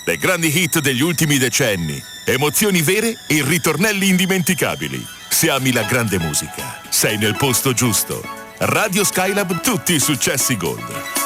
Le grandi hit degli ultimi decenni, emozioni vere e ritornelli indimenticabili. Se ami la grande musica, sei nel posto giusto. Radio Skylab, tutti i successi Gold.